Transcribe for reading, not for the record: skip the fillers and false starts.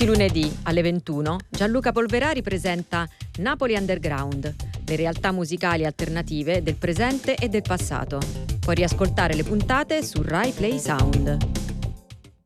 Tutti i lunedì alle 21 Gianluca Polverari presenta Napoli Underground, le realtà musicali alternative del presente e del passato. Puoi riascoltare le puntate su Rai Play Sound.